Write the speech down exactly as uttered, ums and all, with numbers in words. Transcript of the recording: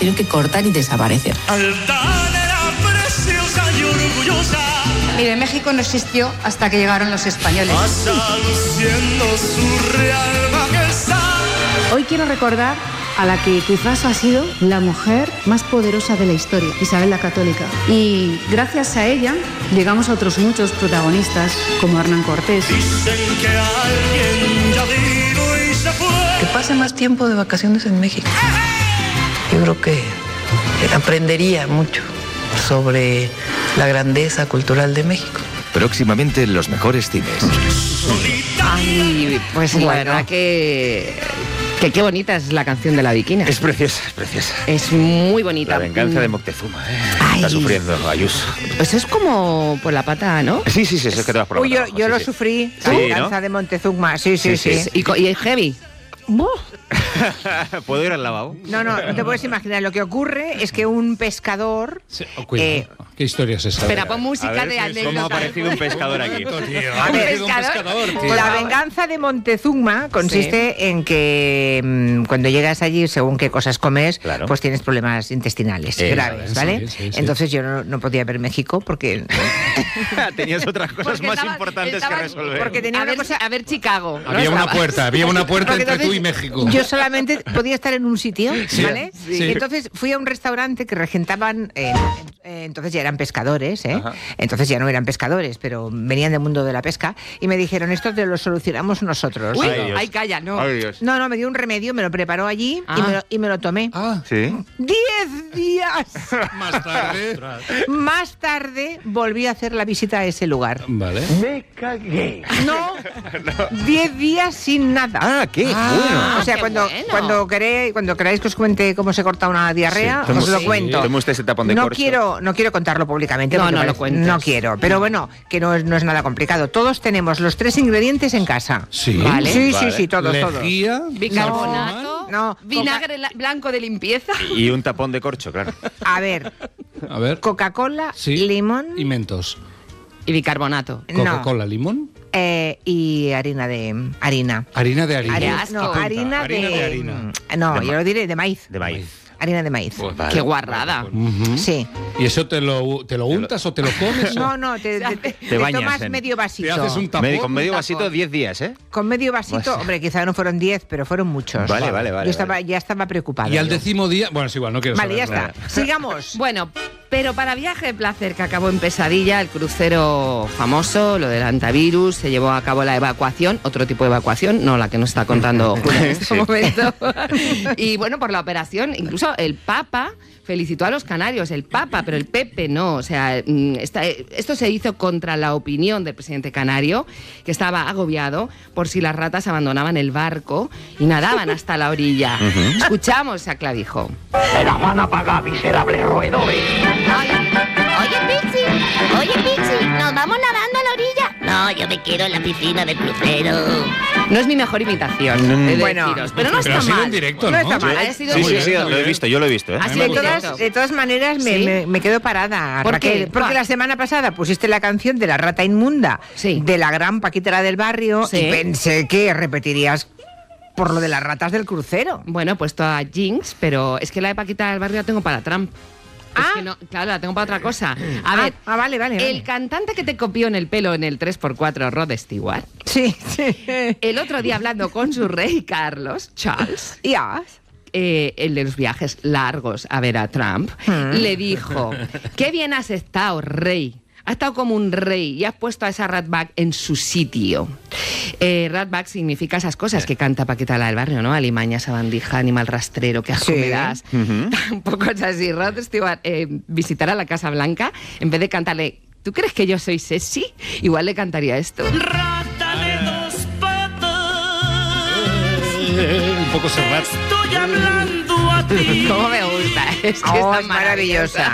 tuvieron que cortar y desaparecer. Mire, México no existió hasta que llegaron los españoles. Hoy quiero recordar a la que quizás ha sido la mujer más poderosa de la historia, Isabel la Católica. Y gracias a ella llegamos a otros muchos protagonistas, como Hernán Cortés. Dicen que alguien ya vino y se fue. Que pase más tiempo de vacaciones en México. Yo creo que aprendería mucho sobre la grandeza cultural de México. Próximamente en los mejores cines. Ay, pues Bueno. la verdad que, que qué bonita es la canción de La Bikina. Es preciosa, es preciosa. Es muy bonita. La venganza de Moctezuma, ¿eh? Está Ay. sufriendo Ayuso. Pues es como por la pata, ¿no? Sí, sí, sí, eso es que te vas por la Uy, yo, pata abajo, yo sí, lo sí. sufrí, Sí, la ¿no? venganza de Montezuma, sí, sí, sí. Sí, sí. Y, co- y es heavy. ¿Puedo ir al lavabo? No, no, no te puedes imaginar. Lo que ocurre es que un pescador... Sí, oh, cuidado. eh, ¿Qué historia es esa? Espera, pon música A ver, de ¿cómo ha anécdota. aparecido un pescador aquí? Tío, A ha ver, aparecido un pescador, tío. La venganza de Montezuma consiste en que mm, cuando llegas allí, según qué cosas comes, Claro. pues tienes problemas intestinales Eh, graves, sí, ¿vale? sí, sí. Entonces yo no, no podía ver México porque, Tenías otras cosas Porque más estaba- importantes estaba- que resolver. porque tenía a, una ver, cosa... a ver Chicago. ¿no? Había una Estaba- puerta, había una puerta Porque entre tú y entonces México. Yo solamente podía estar en un sitio, Sí, ¿vale? sí. Y entonces fui a un restaurante que regentaban, eh, eh, entonces ya eran pescadores, ¿eh? Ajá. Entonces ya no eran pescadores, pero venían del mundo de la pesca y me dijeron, esto te lo solucionamos nosotros. Uy, Ay, Dios. ay, calla, no. Ay, Dios. No, no, me dio un remedio, me lo preparó allí y, Ah. me lo, y me lo tomé. Ah, ¿Sí? ¡Diez días! más tarde. Más tarde volví a hacer la visita a ese lugar. Vale. No, diez días sin nada. Ah, ¿qué? Ah, o sea, qué cuando, bueno. cuando, queréis, cuando queráis que os cuente cómo se corta una diarrea, Sí, os lo sí. cuento. Tome usted ese tapón de no corcho. quiero, no quiero contarlo públicamente. No, porque no lo parece- cuentes. No quiero, pero bueno, que no es, no es nada complicado. Todos tenemos los tres ingredientes en casa. Sí. Vale. Sí, Vale. sí, sí, todos, todos. Lejía. Bicarbonato, No, vinagre la- blanco de limpieza. Y un tapón de corcho, claro. A ver, A ver. Coca-Cola, Sí. limón, Y mentos. Y bicarbonato. no, Coca-Cola, limón. eh, y harina de harina. Harina de harina. Harina, asco. no, Apunta. harina, Harina de, de harina. No, De yo ma- lo diré de maíz. De maíz. Harina de maíz. Pues Qué guarrada. Ujú. Sí. ¿Y eso te lo, te lo untas o te lo comes? o- No, no, te, te, te- te bañas tomas en- medio Te vasito. haces un tapón. Medi- con medio un vasito, tapón. diez días, ¿eh? Con medio vasito, Pues- hombre, quizá no fueron diez, pero fueron muchos. Vale, vale, vale. Yo estaba, vale. ya estaba preocupada. Y al yo. décimo día. Bueno, es igual, no quiero Vale, ya saberlo. está. Sigamos. Bueno, pero para viaje de placer que acabó en pesadilla, el crucero famoso, lo del antivirus, se llevó a cabo la evacuación, otro tipo de evacuación, no la que nos está contando Julia en este Sí. momento. Y bueno, por la operación, incluso el Papa felicitó a los canarios, el Papa, pero el Pepe no. O sea, mm, esta- esto se hizo contra la opinión del presidente canario, que estaba agobiado por si las ratas abandonaban el barco y nadaban hasta la orilla. Escuchamos a Clavijo. Se la van a pagar, miserables roedores. Oye, Pixi, oye, Pixi, ¿nos vamos nadando a la orilla? No, yo me quiero en la piscina del crucero. No es mi mejor imitación, Mm. he de Bueno, deciros, pero no Pero está ha sido mal. en directo, No ¿no? está mal. Ha sido Sí, en sí, sí, directo. lo he visto, yo lo he visto, ¿eh? Ha sido De en todas, directo. de todas maneras, me, ¿Sí? me- me quedo parada, ¿Por Raquel, qué? porque ¿Cuál? la semana pasada pusiste la canción de la rata inmunda Sí. de la gran Paquitera del barrio Sí. y pensé que repetirías por lo de las ratas del crucero. Bueno, he puesto a Jinx, pero es que la de Paquita del Barrio la tengo para Trump. Es Ah. que no, claro, la tengo para otra cosa. A Ah, ver, ah, vale, vale, vale. el cantante que te copió en el pelo en el tres por cuatro, Rod Stewart, Sí, sí. el otro día hablando con su rey Carlos, Charles, Ya. eh, el de los viajes largos a ver a Trump, Hmm. le dijo, qué bien has estado, rey. Has estado como un rey y has puesto a esa ratbag en su sitio. Eh, ratbag significa esas cosas que canta Paquita la del Barrio, ¿no? Alimaña, sabandija, animal rastrero, que asco Sí. me das. Tampoco es así. Rod Stewart eh, visitará la Casa Blanca, en vez de cantarle, ¿tú crees que yo soy sexy? Igual le cantaría esto. Rata de dos patas. Eh, un poco serrat. Estoy hablando a ti. ¿Cómo me gusta? Es que Oh, está es maravillosa.